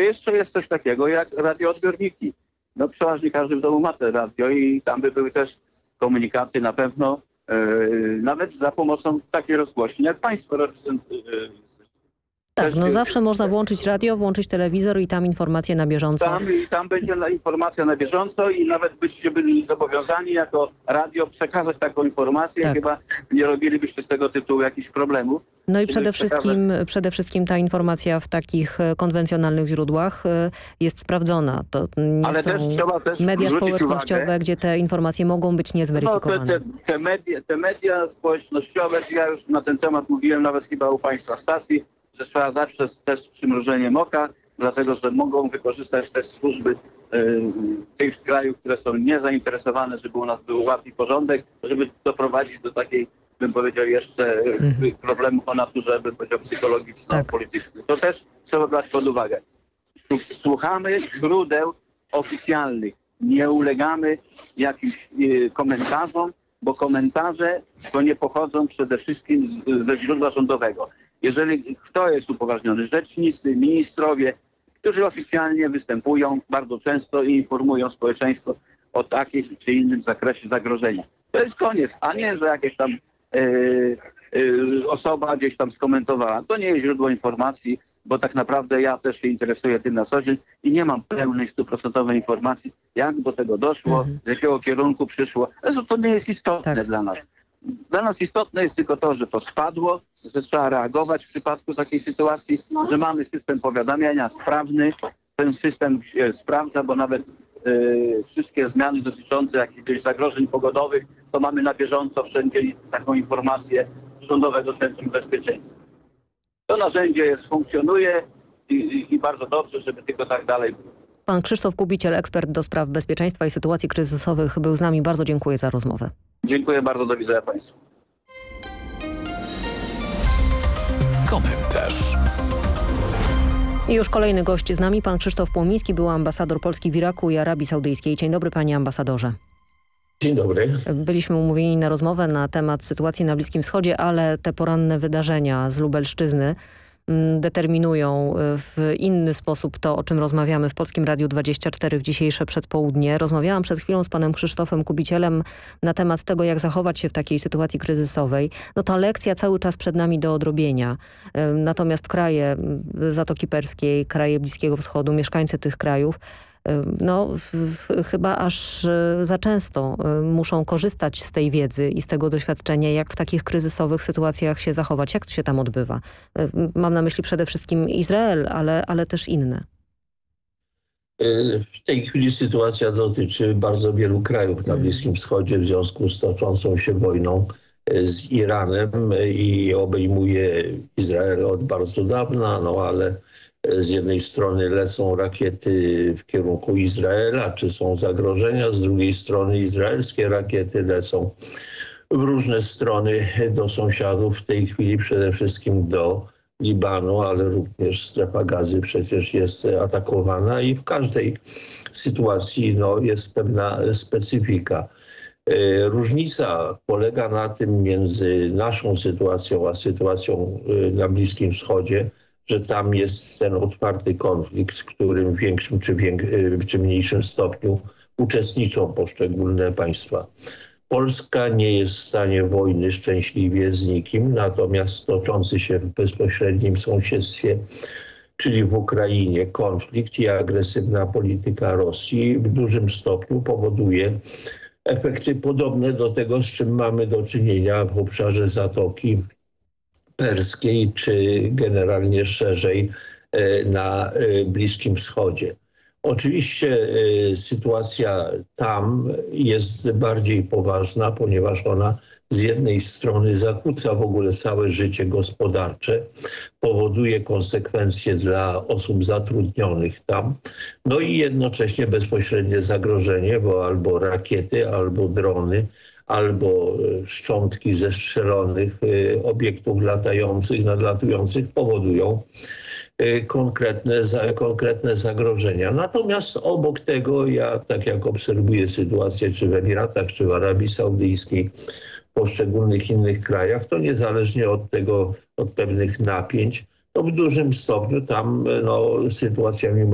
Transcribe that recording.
jeszcze jest coś takiego jak radioodbiorniki. No przeważnie każdy w domu ma te radio i tam by były też komunikaty na pewno, nawet za pomocą takiej rozgłośni, jak państwo Tak, no zawsze można włączyć radio, włączyć telewizor i tam informacje na bieżąco. Tam będzie informacja na bieżąco i nawet byście byli zobowiązani jako radio przekazać taką informację. Tak. Chyba nie robilibyście z tego tytułu jakichś problemów. No i przede wszystkim ta informacja w takich konwencjonalnych źródłach jest sprawdzona. To nie Ale są trzeba też media zwrócić społecznościowe, uwagę, gdzie te informacje mogą być niezweryfikowane. te media społecznościowe, ja już na ten temat mówiłem nawet chyba u państwa stacji, że trzeba zawsze też z przymrużeniem oka, dlatego że mogą wykorzystać też służby tych krajów, które są niezainteresowane, żeby u nas był ład i porządek, żeby doprowadzić do takiej, bym powiedział, jeszcze problemów o naturze, bym powiedział, psychologiczno-politycznej. To też trzeba brać pod uwagę. Słuchamy źródeł oficjalnych, nie ulegamy jakimś komentarzom, bo komentarze to nie pochodzą przede wszystkim ze źródła rządowego. Jeżeli kto jest upoważniony, rzecznicy, ministrowie, którzy oficjalnie występują bardzo często i informują społeczeństwo o takim czy innym zakresie zagrożenia. To jest koniec, a nie, że jakieś tam osoba gdzieś tam skomentowała. To nie jest źródło informacji, bo tak naprawdę ja też się interesuję tym na co dzień i nie mam pełnej, 100% informacji, jak do tego doszło, z jakiego kierunku przyszło. Zresztą to nie jest istotne dla nas. Dla nas istotne jest tylko to, że to spadło, że trzeba reagować w przypadku takiej sytuacji, że mamy system powiadamiania sprawny. Ten system się sprawdza, bo nawet wszystkie zmiany dotyczące jakichś zagrożeń pogodowych, to mamy na bieżąco wszędzie taką informację Rządowego Centrum Bezpieczeństwa. To narzędzie funkcjonuje i bardzo dobrze, żeby tylko tak dalej było. Pan Krzysztof Kubiciel, ekspert do spraw bezpieczeństwa i sytuacji kryzysowych, był z nami. Bardzo dziękuję za rozmowę. Dziękuję bardzo, do widzenia państwu. Komentarz. I już kolejny gość z nami, pan Krzysztof Płomiński, był ambasador Polski w Iraku i Arabii Saudyjskiej. Dzień dobry, panie ambasadorze. Dzień dobry. Byliśmy umówieni na rozmowę na temat sytuacji na Bliskim Wschodzie, ale te poranne wydarzenia z Lubelszczyzny determinują w inny sposób to, o czym rozmawiamy w Polskim Radiu 24 w dzisiejsze przedpołudnie. Rozmawiałam przed chwilą z panem Krzysztofem Kubicielem na temat tego, jak zachować się w takiej sytuacji kryzysowej. No ta lekcja cały czas przed nami do odrobienia. Natomiast kraje Zatoki Perskiej, kraje Bliskiego Wschodu, mieszkańcy tych krajów chyba aż za często muszą korzystać z tej wiedzy i z tego doświadczenia, jak w takich kryzysowych sytuacjach się zachować. Jak to się tam odbywa? Mam na myśli przede wszystkim Izrael, ale też inne. W tej chwili sytuacja dotyczy bardzo wielu krajów na Bliskim Wschodzie w związku z toczącą się wojną z Iranem i obejmuje Izrael od bardzo dawna, ale z jednej strony lecą rakiety w kierunku Izraela, czy są zagrożenia, z drugiej strony izraelskie rakiety lecą w różne strony do sąsiadów, w tej chwili przede wszystkim do Libanu, ale również strefa Gazy przecież jest atakowana i w każdej sytuacji jest pewna specyfika. Różnica polega na tym między naszą sytuacją a sytuacją na Bliskim Wschodzie, że tam jest ten otwarty konflikt, w którym w większym czy mniejszym stopniu uczestniczą poszczególne państwa. Polska nie jest w stanie wojny szczęśliwie z nikim, natomiast toczący się w bezpośrednim sąsiedztwie, czyli w Ukrainie, konflikt i agresywna polityka Rosji w dużym stopniu powoduje efekty podobne do tego, z czym mamy do czynienia w obszarze Zatoki Perskiej, czy generalnie szerzej na Bliskim Wschodzie. Oczywiście sytuacja tam jest bardziej poważna, ponieważ ona z jednej strony zakłóca w ogóle całe życie gospodarcze, powoduje konsekwencje dla osób zatrudnionych tam, i jednocześnie bezpośrednie zagrożenie, bo albo rakiety, albo drony, albo szczątki zestrzelonych obiektów latających, nadlatujących powodują konkretne zagrożenia. Natomiast obok tego ja, tak jak obserwuję sytuację czy w Emiratach, czy w Arabii Saudyjskiej, w poszczególnych innych krajach, to niezależnie od pewnych napięć, to w dużym stopniu tam sytuacja mimo